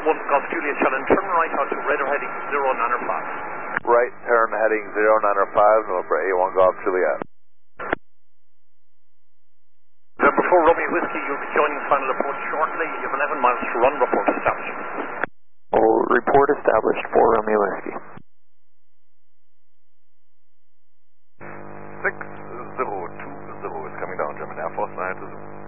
1 Golf Juliet Shannon, turn right onto radar heading 095. Right, turn heading 095, November A1 Golf Juliet. November 4 Romeo Whiskey, you'll be joining final approach shortly. You have 11 miles to run, report established. Oh, report established, 4 Romeo Whiskey. 6020 is coming down, German Air Force 9 to